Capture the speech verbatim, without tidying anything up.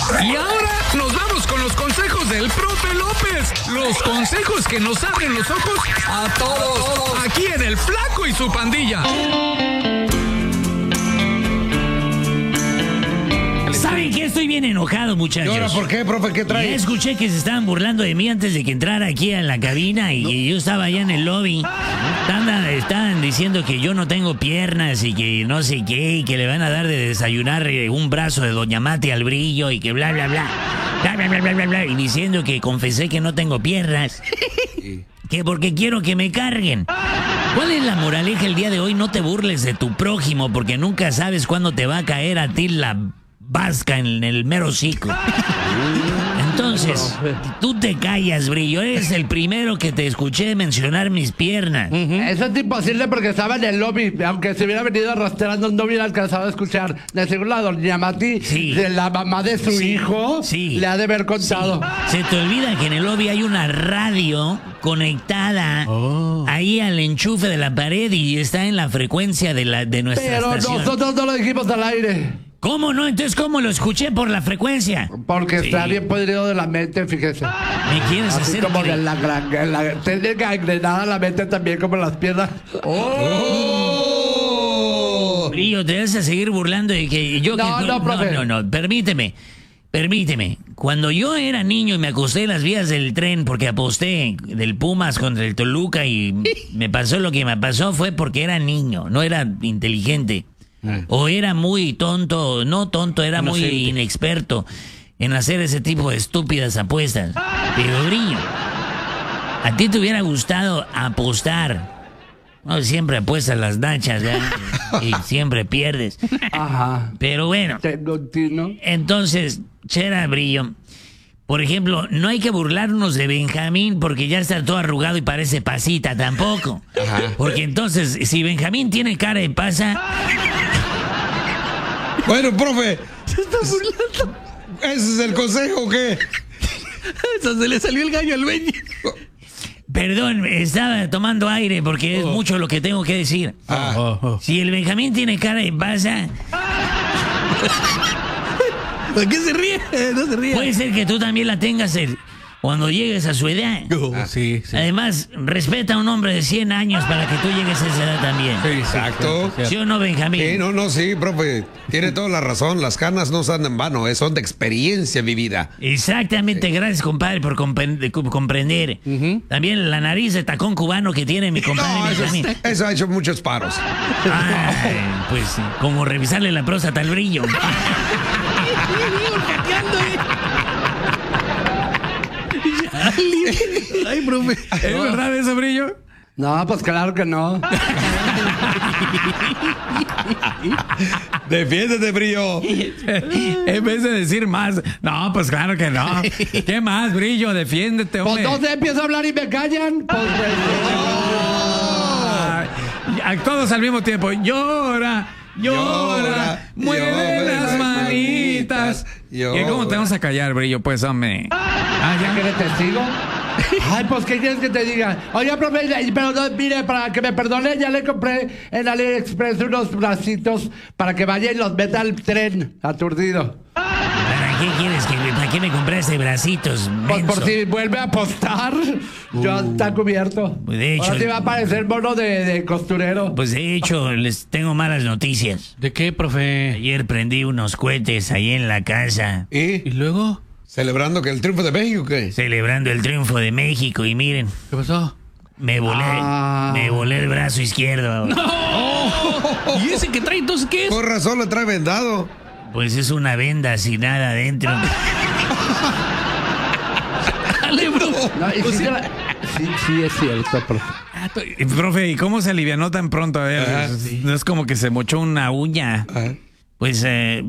Y ahora nos vamos con los consejos del profe López. Los consejos que nos abren los ojos a todos. Aquí en El Flaco y su Pandilla. ¿Saben qué? Estoy bien enojado, muchachos. ¿Y ahora por qué, profe? ¿Qué trae? Ya escuché que se estaban burlando de mí antes de que entrara aquí a la cabina y que yo estaba allá en el lobby. Estaban, estaban diciendo que yo no tengo piernas y que no sé qué, y que le van a dar de desayunar un brazo de Doña Mati al Brillo y que bla, bla, bla. Bla, bla, bla, bla, bla, bla. Y diciendo que confesé que no tengo piernas. Que porque quiero que me carguen. ¿Cuál es la moraleja el día de hoy? No te burles de tu prójimo porque nunca sabes cuándo te va a caer a ti la vasca en el mero hocico. Entonces, tú te callas, Brillo. Eres el primero que te escuché mencionar mis piernas. Uh-huh. Eso es imposible porque estaba en el lobby. Aunque se hubiera venido arrastrando, no hubiera alcanzado a escuchar. De seguro la doña Mati, sí. de la mamá de su sí. hijo, sí. le ha de haber contado. Sí. Se te olvida que en el lobby hay una radio conectada oh. ahí al enchufe de la pared y está en la frecuencia de, la, de nuestra Pero estación. nosotros no lo dijimos al aire. ¿Cómo no? Entonces, ¿cómo lo escuché por la frecuencia? Porque sí. está bien podrido de la mente, fíjese. ¿Me quieres Así hacer como que... de la gran... La, tiene gangrenada la mente también, como las piernas. ¡Oh! Brillo, te vas a seguir burlando de que yo... No, que... no, profe. No, no, no, permíteme. Permíteme. Cuando yo era niño y me acosté en las vías del tren porque aposté del Pumas contra el Toluca y me pasó lo que me pasó fue porque era niño, no era inteligente. O era muy tonto, no tonto, era muy inexperto en hacer ese tipo de estúpidas apuestas. Pero Brillo, a ti te hubiera gustado apostar. No, siempre apuestas las nachas, ¿verdad? Y siempre pierdes. Ajá. Pero bueno, entonces, Chera, Brillo, por ejemplo, no hay que burlarnos de Benjamín porque ya está todo arrugado y parece pasita tampoco. Ajá. Porque entonces, si Benjamín tiene cara de pasa... Bueno, profe. Se está burlando. ¿Ese es el consejo o qué? Eso se le salió el gallo al Benji. Perdón, estaba tomando aire porque es oh. mucho lo que tengo que decir. Ah. Oh, oh. Si el Benjamín tiene cara de pasa... ¿Por qué se ríe? No se ríe. Puede ser que tú también la tengas el, cuando llegues a su edad. Oh, ah, sí, sí. Además, respeta a un hombre de cien años para que tú llegues a esa edad también. Sí, exacto. ¿Sí, sí o no, Benjamín? Sí, no, no, sí, profe. Tiene toda la razón. Las canas no son en vano, eh, son de experiencia vivida. Exactamente. Sí. Gracias, compadre, por comprender. comprender. Uh-huh. También la nariz de tacón cubano que tiene mi compadre no, Benjamín. Eso, eso ha hecho muchos paros. Ay, pues, como revisarle la próstata al Brillo. Ay, profe. ¿Es no. verdad eso, Brillo? No, pues claro que no. Defiéndete, Brillo. En vez de decir más, no, pues claro que no. ¿Qué más, Brillo? Defiéndete, hombre. Pues entonces empiezo a hablar y me callan. Pues, oh. A todos al mismo tiempo. Llora, llora, llora mueve las manitas. ¿Y cómo te vamos a callar, Brillo? Pues, hombre. Ah, ¿ya que te sigo? Ay, pues, ¿qué quieres que te diga? Oye, profe, pero no, mire, para que me perdone, ya le compré en AliExpress unos bracitos para que vaya y los meta al tren, aturdido. ¿Para qué quieres que ¿Para qué me compraste bracitos, menso? Pues por si vuelve a apostar, uh, ya está cubierto. Pues de hecho... Ahora te va a parecer mono de, de costurero. Pues de hecho, les tengo malas noticias. ¿De qué, profe? Ayer prendí unos cohetes ahí en la casa. ¿Y? ¿Y luego? ¿Celebrando que el triunfo de México qué? Celebrando el triunfo de México y miren. ¿Qué pasó? Me volé, ah. me volé el brazo izquierdo. ¡No! Oh. ¿Y ese que trae entonces qué es? Por razón lo trae vendado. Pues es una venda sin nada adentro. Dale, bro. No, y sí, la... sí, sí, es cierto, profe. Ah, profe, ¿y cómo se alivianó tan pronto? A ver, Ajá, es, sí. No es como que se mochó una uña. Ajá. Pues... Eh,